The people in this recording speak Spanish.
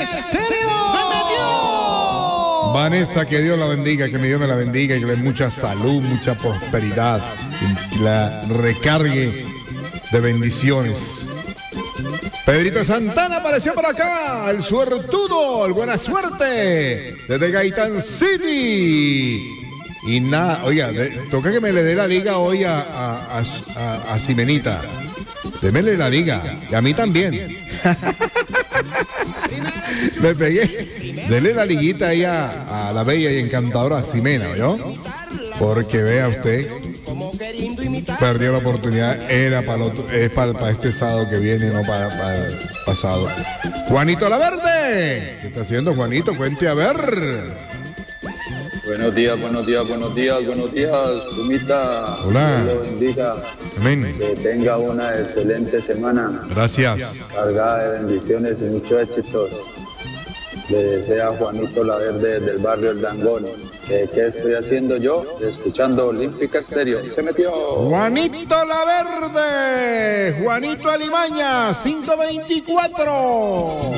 Estéreo. ¡Se metió! Vanessa, que Dios la bendiga, que mi Dios me la bendiga y que le dé mucha salud, mucha prosperidad y la recargue de bendiciones. Pedrito Santana apareció por acá, el suertudo, el buena suerte, desde Gaitán City. Y nada, oiga, toca que me le dé la liga hoy a Simenita. Démele la liga, y a mí también. Me pegué. Dele la liguita ahí a la bella y encantadora Ximena, ¿oyó? Porque vea usted, perdió la oportunidad. Era para este sábado que viene, no para el pasado. Juanito Laverde, ¿qué está haciendo, Juanito? Cuente a ver. Buenos días, Pumita. Hola. Dios lo bendiga. Amén. Que tenga una excelente semana. Gracias. Cargada de bendiciones y muchos éxitos. Le desea Juanito Laverde del barrio El Dangón. ¿Qué estoy haciendo yo? Escuchando Olímpica Estéreo. Se metió. Juanito Laverde, Juanito Alimaña, 524.